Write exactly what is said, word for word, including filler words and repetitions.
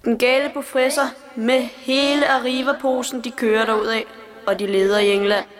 Den gale professor med hele Arriva-posen, de kører derudad, og de leder i England.